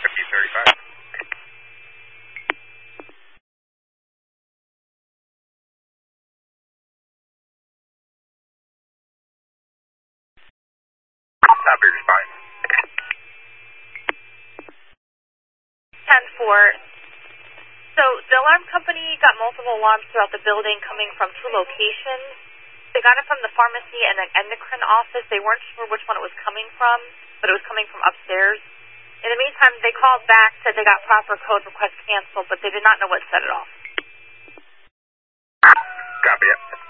5035. Copy, respond. 10-4. So the alarm company got multiple alarms throughout the building coming from two locations. They got it from the pharmacy and an endocrine office. They weren't sure which one it was coming from, but it was coming from upstairs. In the meantime, they called back, said they got proper code request canceled, but they did not know what set it off. Copy it.